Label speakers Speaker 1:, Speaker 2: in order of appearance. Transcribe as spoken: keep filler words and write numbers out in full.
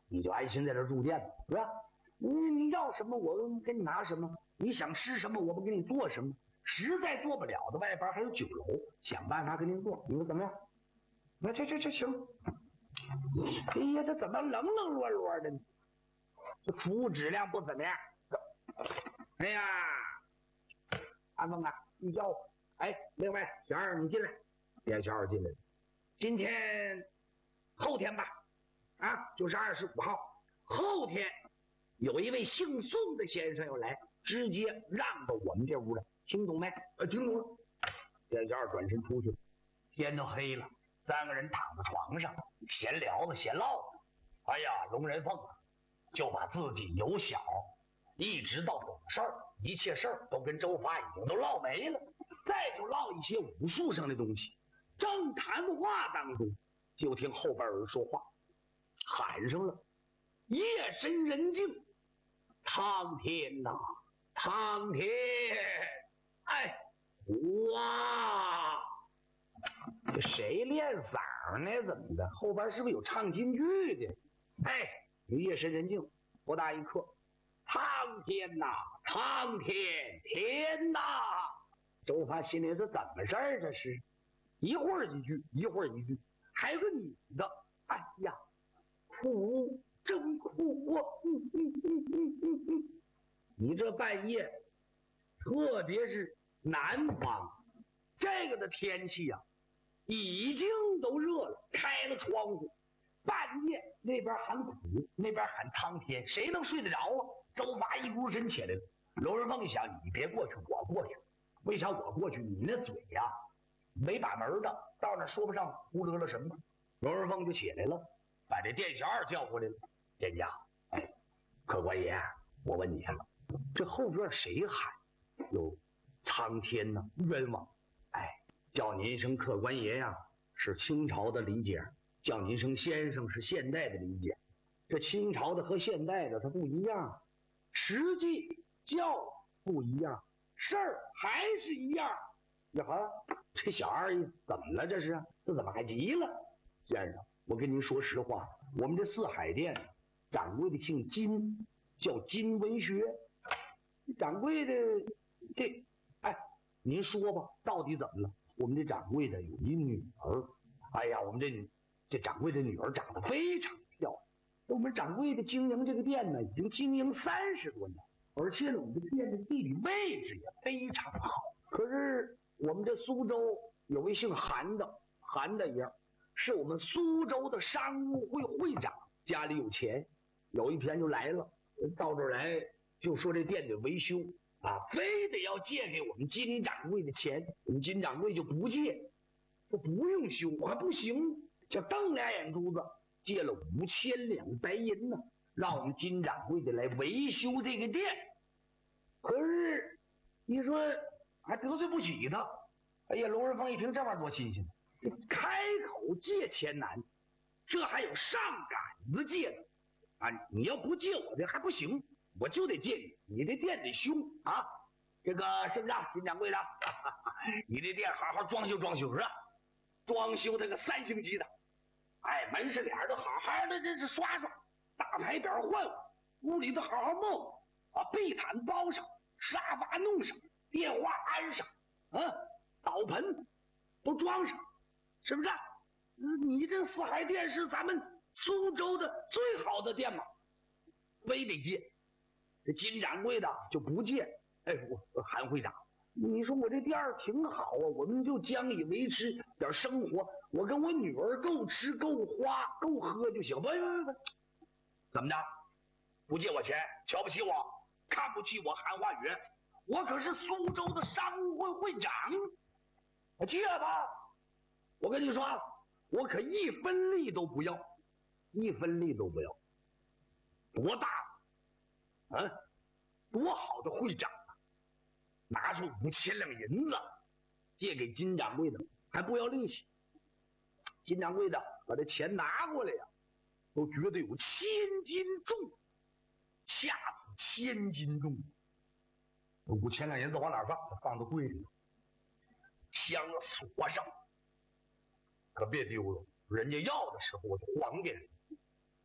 Speaker 1: 你就安心在这住店吧，是吧？你你要什么我给你拿什么，你想吃什么我不给你做什么。实在做不了的，外边还有酒楼，想办法给您做，你说怎么样？那这这这行。哎呀，这怎么冷冷落落的呢？这服务质量不怎么样。哎呀，安凤啊，你叫我。哎，另外小二你进来。店小二进来。今天后天吧，啊，就是二十五号。后天有一位姓宋的先生要来，直接让到我们这屋来，听懂没？呃，听懂了。店小二转身出去了。天都黑了，三个人躺在床上闲聊的闲唠的。哎呀，龙人凤啊，就把自己由小一直到懂事儿，一切事儿都跟周发已经都唠没了。再就唠一些武术上的东西。正谈话当中，就听后边有人说话，喊上了：“夜深人静，苍天呐，苍天！哎，哇！这谁练嗓呢？怎么的？后边是不是有唱京剧的？哎，夜深人静，不大一刻，苍天呐，苍天，天呐！”周发心里这怎么事儿？这是一会儿一句，一会儿一句，还有个女的，哎呀，苦，真苦啊！嗯嗯嗯嗯嗯嗯，你这半夜，特别是南方，这个的天气呀、啊，已经都热了，开了窗户，半夜那边喊苦，那边喊苍天，谁能睡得着啊？周发一孤身起来了。龙人凤一想，你别过去，我过去。为啥我过去？你那嘴呀、啊，没把门的，到那说不上胡勒了什么。龙人凤就起来了，把这店小二叫过来了。店家，哎，客官爷，我问你了，这后边谁喊？有苍天呢，冤枉！哎，叫您一声客官爷呀，是清朝的理解；叫您一声先生是现代的理解。这清朝的和现代的它不一样，实际叫不一样。事儿还是一样。呀哈，这小二怎么了？这是这怎么还急了？先生，我跟您说实话，我们这四海店掌柜的姓金，叫金文学。掌柜的这，哎，您说吧，到底怎么了？我们这掌柜的有一女儿，哎呀，我们这这掌柜的女儿长得非常漂亮。我们掌柜的经营这个店呢，已经经营三十多年。而且呢，我们这店的地理位置也非常好。可是我们这苏州有位姓韩的，韩大爷是我们苏州的商务会会长，家里有钱。有一天就来了，到这儿来就说这店得维修啊，非得要借给我们金掌柜的钱。我们金掌柜就不借，说不用修，我还不行，就瞪俩眼珠子，借了五千两白银呢。让我们金掌柜的来维修这个店。可是你说还得罪不起他。哎呀，龙人凤一听这玩意儿多新鲜，开口借钱难，这还有上杆子借的啊！你要不借我的还不行，我就得借你，你这店得修啊！这个是不是啊，金掌柜的？你这店好好装修装修是吧？装修那个三星级的，哎，门市脸都好好的，这是刷刷。大牌匾换换，屋里头好好冒啊，被毯包上，沙发弄上，电话安上，啊，澡盆都装上，是不是？你这四海店是咱们苏州的最好的店嘛，非得借。这金掌柜的就不借。哎，我韩会长，你说我这店儿挺好啊，我们就将以维持点生活，我跟我女儿够吃够花够喝就行。不不不。怎么着？不借我钱，瞧不起我，看不起我韩化宇？我可是苏州的商务会会长，借吧！我跟你说，我可一分利都不要，一分利都不要。多大啊？多好的会长啊！拿出五千两银子借给金掌柜的，还不要利息。金掌柜的把这钱拿过来呀、啊。都觉得有千斤重，恰似千斤重。五千两银子往哪放？放到柜里，箱子锁上，可别丢了。人家要的时候我就还给人家。